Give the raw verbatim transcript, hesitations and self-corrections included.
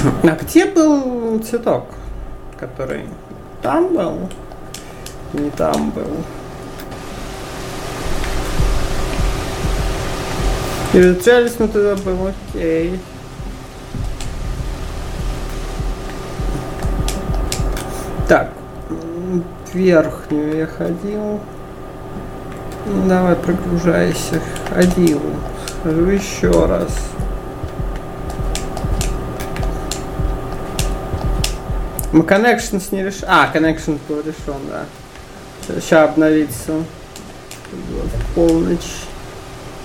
А где был цветок, который там был? Не там был. И возвращались мы туда был, окей. Так, верхнюю я ходил. Давай, прогружайся. Ходил. Схожу еще раз. Мы connections не решили. А, connections был решен, да. Сейчас обновится. В полночь.